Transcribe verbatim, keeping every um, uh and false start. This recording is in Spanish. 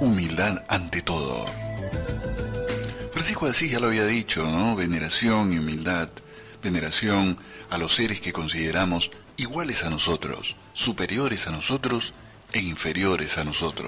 humildad ante todo. Francisco de Asís ya lo había dicho, ¿no? Veneración y humildad. Veneración a los seres que consideramos iguales a nosotros, superiores a nosotros e inferiores a nosotros.